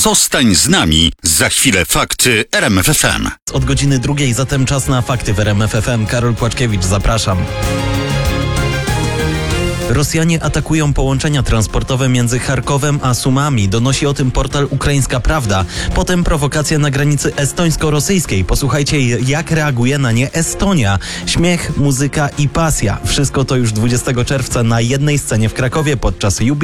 Zostań z nami. Za chwilę fakty RMF FM. Od godziny 2, zatem czas na fakty w RMF FM. Karol Płaczkiewicz, zapraszam. Rosjanie atakują połączenia transportowe między Charkowem a Sumami. Donosi o tym portal Ukraińska Prawda. Potem prowokacja na granicy estońsko-rosyjskiej. Posłuchajcie, jak reaguje na nie Estonia. Śmiech, muzyka i pasja. Wszystko to już 20 czerwca na jednej scenie w Krakowie podczas jubileuszowego